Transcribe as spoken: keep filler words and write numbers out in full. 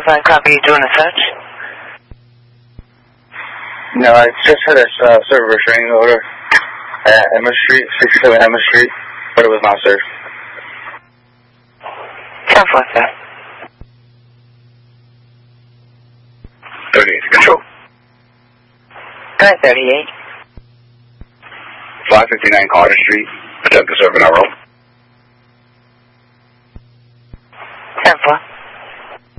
ten five, copy. You doing a search? No, I just had a uh, server restraining order at Emma Street, sixty-seven Emma Street, but it was not served. ten four, sir. thirty-eight, control. nine thirty-eight. five fifty-nine Carter Street, attempt to serve an roll. ten four.